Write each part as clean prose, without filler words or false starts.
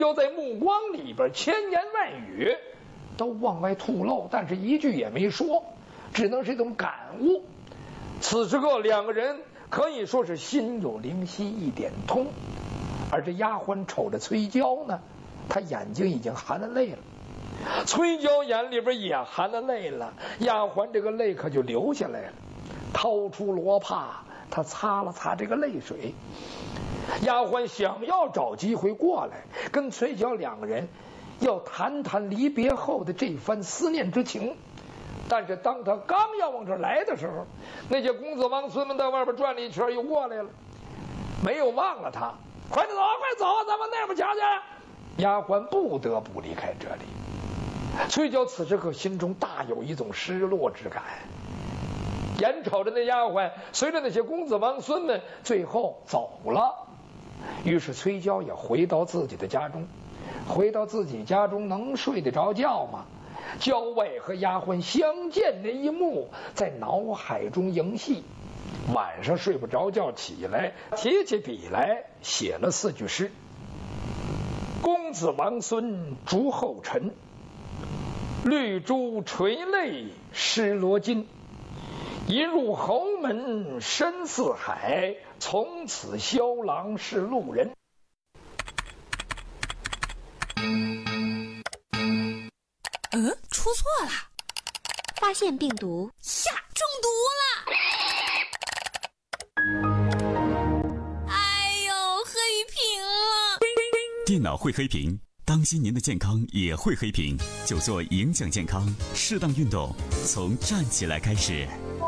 就在目光里边千言万语都往外吐露，但是一句也没说，只能是一种感悟。此时个两个人可以说是心有灵犀一点通，而这丫鬟瞅着崔娇呢，她眼睛已经含了泪了，崔娇眼里边也含了泪了，丫鬟这个泪可就流下来了，掏出罗帕，她擦了擦这个泪水。丫鬟想要找机会过来跟崔娇两个人要谈谈离别后的这番思念之情，但是当他刚要往这儿来的时候，那些公子王孙们在外边转了一圈又过来了，没有忘了他，快走快走，咱们那边瞧去。丫鬟不得不离开这里。崔娇此时可心中大有一种失落之感，眼瞅着那丫鬟随着那些公子王孙们最后走了，于是崔娇也回到自己的家中。回到自己家中能睡得着觉吗？郊外和丫鬟相见那一幕在脑海中萦戏，晚上睡不着觉，起来提起笔来写了4句诗：公子王孙逐后尘，绿珠垂泪湿罗巾，一入侯门深似海，从此萧郎是路人。 出错了， 发现病毒呀，中毒了！哎呦，黑屏了！ 电脑会黑屏，当心您的健康也会黑屏。久坐影响健康，适当运动，从站起来开始。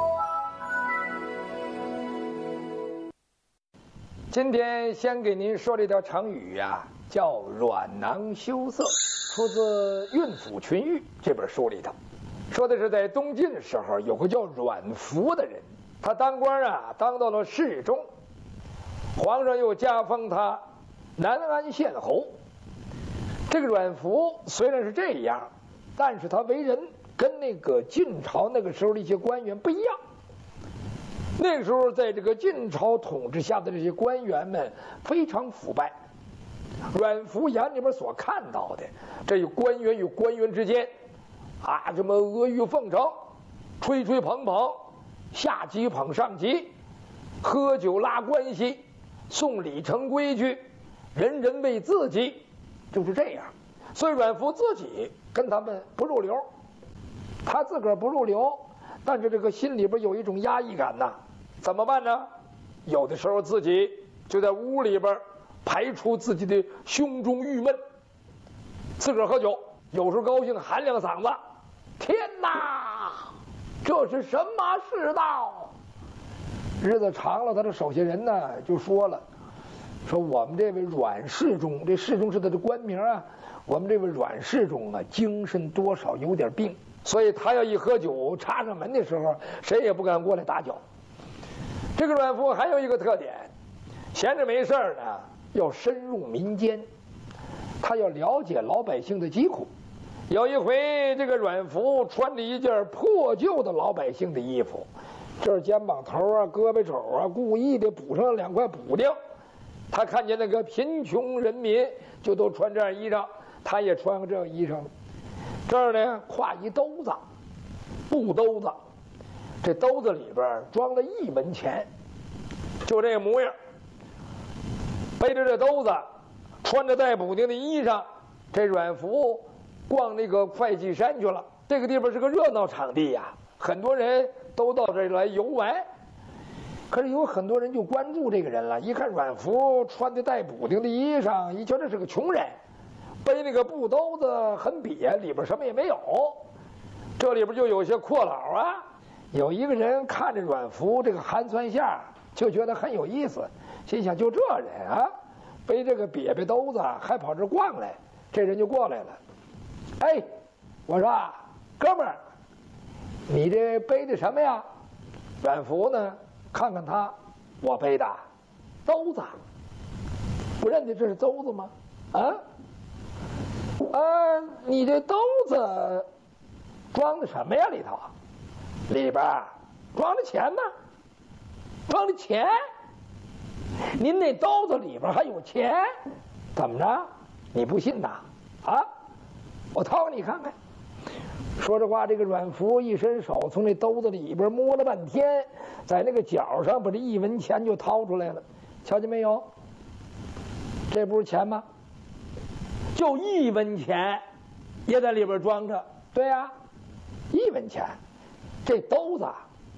今天先给您说这条成语呀，叫阮囊羞涩，出自《孕妇群玉》这本书里头，说的是在东晋时候有个叫阮福的人，他当官啊当到了侍中，皇上又加封他南安县侯。这个阮福虽然是这样，但是他为人跟那个晋朝那个时候的一些官员不一样。那个时候在这个晋朝统治下的这些官员们非常腐败，阮福眼里边所看到的，这有官员与官员之间啊，什么阿谀奉承、吹吹捧捧、下级捧上级、喝酒拉关系、送礼成规矩、人人为自己，就是这样。所以阮福自己跟他们不入流，他自个儿不入流，但是这个心里边有一种压抑感呐。怎么办呢？有的时候自己就在屋里边排除自己的胸中郁闷，自个儿喝酒，有时候高兴喊两嗓子，天哪，这是什么世道？日子长了，他的手下人呢就说了，说我们这位阮侍中，这侍中是他的官名啊，我们这位阮侍中啊，精神多少有点病，所以他要一喝酒插上门的时候，谁也不敢过来打搅。这个阮福还有一个特点，闲着没事呢，要深入民间，他要了解老百姓的疾苦。有一回，这个阮福穿着一件破旧的老百姓的衣服，这儿肩膀头啊、胳膊肘啊，故意的补上2块补丁。他看见那个贫穷人民就都穿这样衣裳，他也穿个这个衣裳。这儿呢，挎一兜子，布兜子。这兜子里边装了1文钱，就这模样。背着这兜子，穿着带补丁的衣裳，这阮福逛那个会稽山去了。这个地方是个热闹场地呀，很多人都到这儿来游玩。可是有很多人就关注这个人了，一看阮福穿的带补丁的衣裳，一瞧这是个穷人，背那个布兜子很瘪，里边什么也没有。这里边就有些阔佬啊。有一个人看着阮福这个寒酸相，就觉得很有意思，心想就这人啊，背这个瘪瘪兜子还跑这逛来，这人就过来了。哎，我说哥们儿，你这背的什么呀？阮福呢，看看他，我背的兜子，不认得这是兜子吗？你这兜子装的什么呀？里头？里边装的钱呢？装的钱？您那兜子里边还有钱？怎么着？ 你不信呐？啊，我掏给你看看。说这话，这个阮福一伸手从那兜子里边摸了半天，在那个角上把这1文钱就掏出来了，瞧见没有？这不是钱吗？就1文钱也在里边装着。对呀，1文钱，这兜子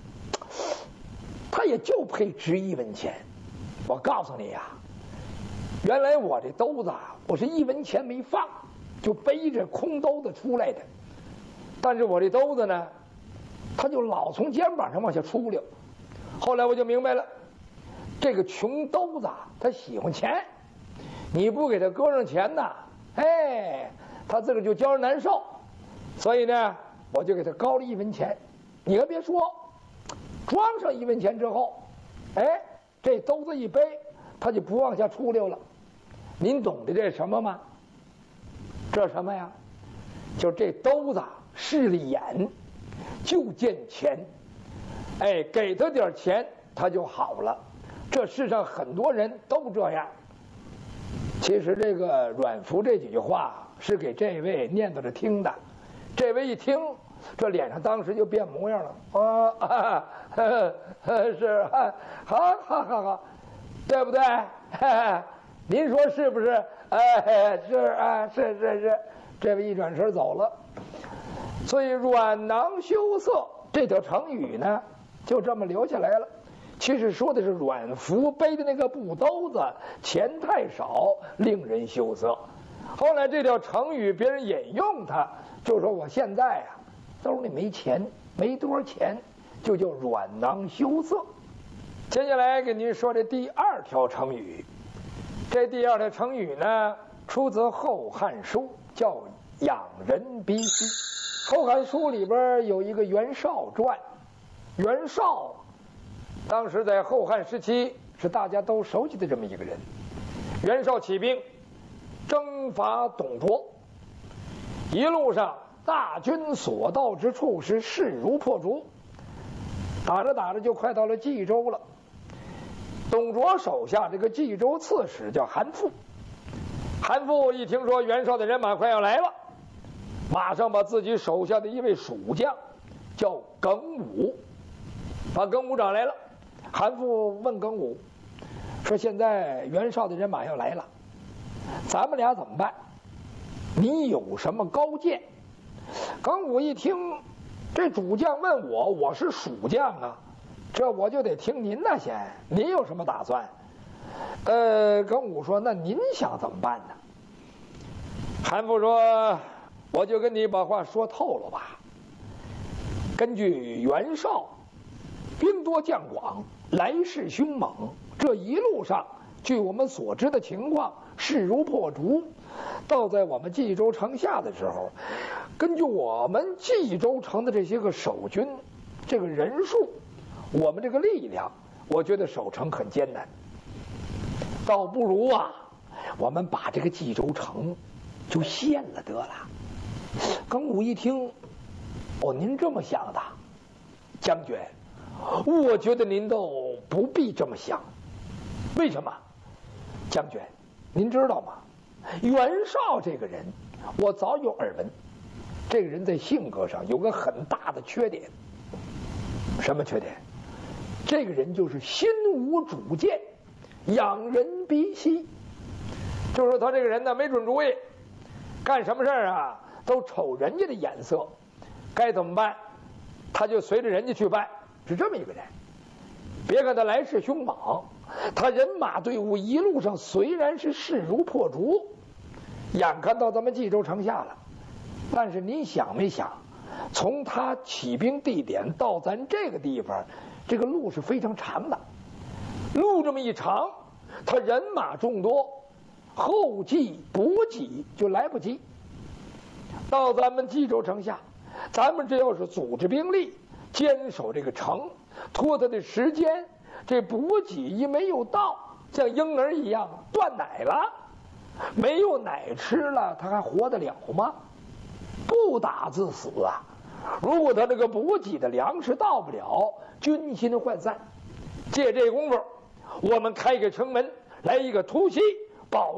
它也就配值1文钱。我告诉你呀，原来我这兜子我是1文钱没放，就背着空兜子出来的。但是我这兜子呢，它就老从肩膀上往下出溜。后来我就明白了，这个穷兜子他喜欢钱，你不给他搁上钱呐，哎，他自个儿就觉着难受。所以呢，我就给他高了1文钱。你可别说，装上1文钱之后，哎，这兜子一背，他就不往下出溜了。您懂得这什么吗？这什么呀？就这兜子势利眼，就见钱，哎，给他点钱他就好了。这世上很多人都这样。其实这个阮福这几句话是给这位念叨着听的，这位一听，这脸上当时就变模样了。是，好，对不对？您说是不是？哎，是啊，是。这位一转身走了。所以阮囊羞涩这条成语呢，就这么留下来了。其实说的是阮福背的那个布兜子钱太少，令人羞涩。后来这条成语别人引用它，就说我现在啊兜里没钱，没多少钱，就叫阮囊羞涩。接下来给您说这第2条成语。这第2条成语呢，出自《后汉书》，叫养人鼻息。《后汉书》里边有一个袁绍传。袁绍当时在后汉时期是大家都熟悉的这么一个人。袁绍起兵征伐董卓，一路上大军所到之处是势如破竹，打着就快到了冀州了。董卓手下这个冀州刺史叫韩馥，韩馥一听说袁绍的人马快要来了，马上把自己手下的一位蜀将叫耿武，把耿武找来了。韩馥问耿武说：“现在袁绍的人马要来了，咱们俩怎么办？你有什么高见？”耿武一听，这主将问我，我是蜀将啊，这我就得听您的先。您有什么打算？耿武说：“那您想怎么办呢？”韩馥说：“我就跟你把话说透了吧。根据袁绍兵多将广，来势凶猛，这一路上据我们所知的情况，势如破竹。到在我们冀州城下的时候，根据我们冀州城的这些个守军这个人数，我们这个力量，我觉得守城很艰难。倒不如啊，我们把这个冀州城就陷了得了。”耿武一听，哦，您这么想的，将军，我觉得您都不必这么想。为什么？将军，您知道吗？袁绍这个人，我早有耳闻。这个人在性格上有个很大的缺点。什么缺点？这个人就是心无主见，养人鼻息。就是说他这个人呢，没准主意，干什么事儿啊都瞅人家的眼色，该怎么办他就随着人家去办，是这么一个人。别看他来势凶猛，他人马队伍一路上虽然是势如破竹，眼看到咱们冀州城下了，但是您想没想，从他起兵地点到咱这个地方，这个路是非常长的。路这么一长，他人马众多，后继补给就来不及。到咱们冀州城下，咱们这要是组织兵力坚守这个城，拖他的时间，这补给一没有到，像婴儿一样断奶了，没有奶吃了，他还活得了吗？不打自死啊！如果他这个补给的粮食到不了，军心涣散。借这功夫，我们开个城门，来一个突袭，保证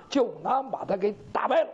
就能把他给打败了。